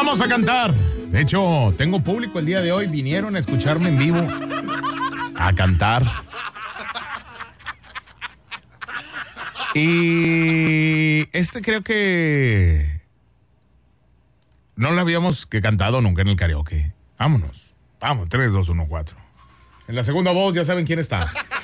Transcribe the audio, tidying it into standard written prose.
Vamos a cantar. De hecho, tengo público el día de hoy. Vinieron a escucharme en vivo a cantar. Y creo que no lo habíamos cantado nunca en el karaoke. Vámonos. Vamos, 3, 2, 1, 4. En la segunda voz ya saben quién está.